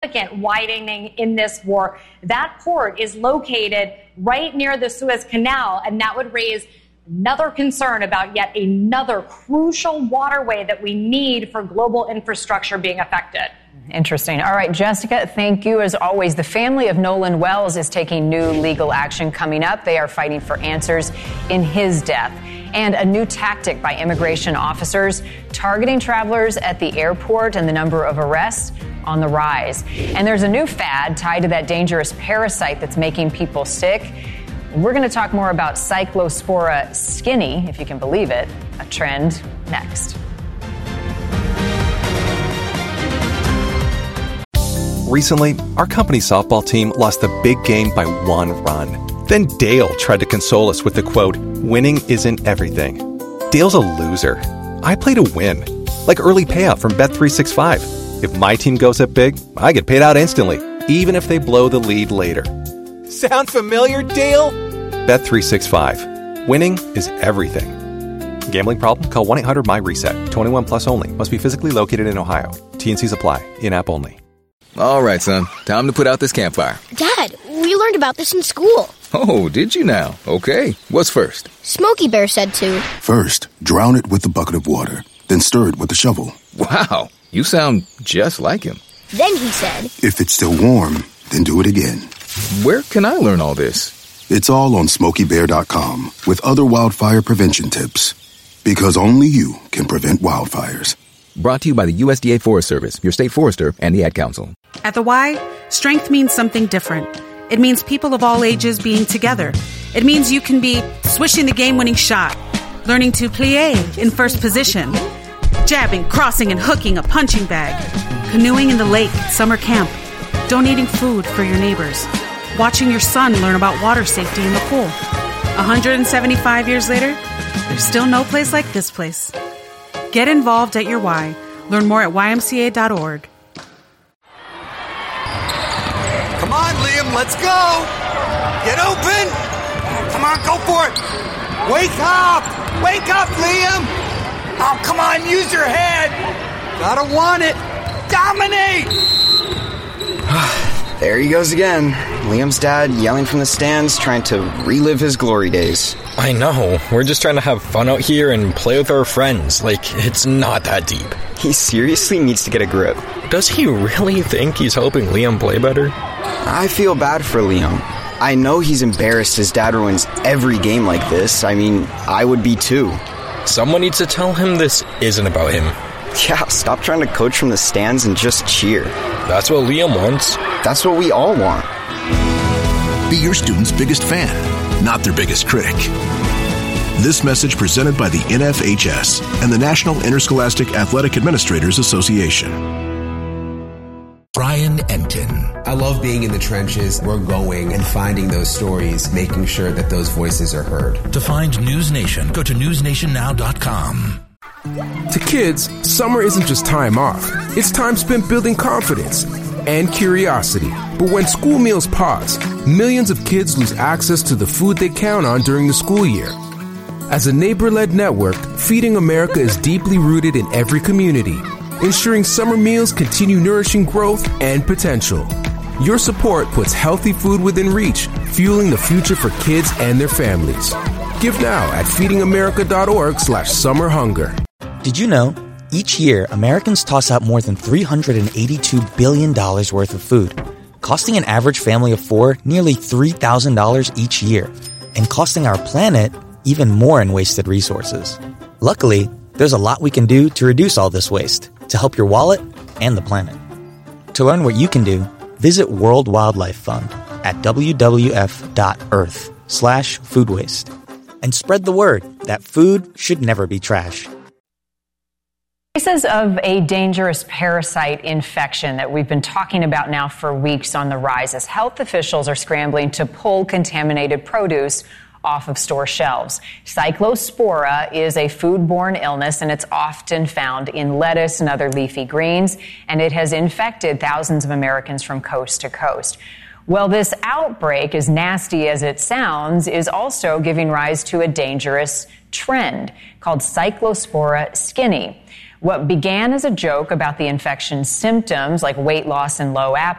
significant widening in this war. That port is located right near the Suez Canal, and that would raise another concern about yet another crucial waterway that we need for global infrastructure being affected. Interesting. All right, Jessica, thank you. As always, the family of Nolan Wells is taking new legal action coming up. They are fighting for answers in his death. And a new tactic by immigration officers targeting travelers at the airport, and the number of arrests on the rise. And there's a new fad tied to that dangerous parasite that's making people sick. We're going to talk more about Cyclospora skinny, if you can believe it, a trend next. Recently, our company softball team lost the big game by 1 run. Then Dale tried to console us with the quote, "Winning isn't everything." Dale's a loser. I play to win, like early payout from Bet365. If my team goes up big, I get paid out instantly, even if they blow the lead later. Sound familiar, Dale? Bet365. Winning is everything. Gambling problem? Call 1-800-MY-RESET. 21 plus only. Must be physically located in Ohio. T&Cs apply. In-app only. All right, son. Time to put out this campfire. Dad, we learned about this in school. Oh, did you now? Okay. What's first? Smokey Bear said to. First, drown it with a bucket of water. Then stir it with a shovel. Wow. You sound just like him. Then he said, If it's still warm, then do it again. Where can I learn all this? It's all on SmokeyBear.com with other wildfire prevention tips. Because only you can prevent wildfires. Brought to you by the USDA Forest Service, your state forester, and the Ad Council. At the Y, strength means something different. It means people of all ages being together. It means you can be swishing the game-winning shot, learning to plie in first position, jabbing, crossing, and hooking a punching bag, canoeing in the lake at summer camp, donating food for your neighbors, watching your son learn about water safety in the pool. 175 years later, there's still no place like this place. Get involved at your Y. Learn more at ymca.org. Come on, Liam, let's go! Get open! Come on, go for it! Wake up! Wake up, Liam! Oh, come on, use your head! Gotta want it! Dominate! There he goes again. Liam's dad yelling from the stands, trying to relive his glory days. I know. We're just trying to have fun out here and play with our friends. Like, it's not that deep. He seriously needs to get a grip. Does he really think he's helping Liam play better? I feel bad for Liam. I know he's embarrassed his dad ruins every game like this. I mean, I would be too. Someone needs to tell him this isn't about him. Yeah, stop trying to coach from the stands and just cheer. That's what Liam wants. That's what we all want. Be your student's biggest fan, not their biggest critic. This message presented by the NFHS and the National Interscholastic Athletic Administrators Association. Brian Entin. I love being in the trenches. We're going and finding those stories, making sure that those voices are heard. To find News Nation, go to newsnationnow.com. To kids, summer isn't just time off. It's time spent building confidence and curiosity. But when school meals pause, millions of kids lose access to the food they count on during the school year. As a neighbor-led network, Feeding America is deeply rooted in every community, ensuring summer meals continue nourishing growth and potential. Your support puts healthy food within reach, fueling the future for kids and their families. Give now at feedingamerica.org/summerhunger. Did you know? Each year, Americans toss out more than $382 billion worth of food, costing an average family of 4 nearly $3,000 each year, and costing our planet even more in wasted resources. Luckily, there's a lot we can do to reduce all this waste, to help your wallet and the planet. To learn what you can do, visit World Wildlife Fund at wwf.earth/food waste. And spread the word that food should never be trash. Cases of a dangerous parasite infection that we've been talking about now for weeks on the rise as health officials are scrambling to pull contaminated produce off of store shelves. Cyclospora is a foodborne illness, and it's often found in lettuce and other leafy greens, and it has infected thousands of Americans from coast to coast. Well, this outbreak, as nasty as it sounds, is also giving rise to a dangerous trend called Cyclospora skinny. What began as a joke about the infection's symptoms, like weight loss and low appetite,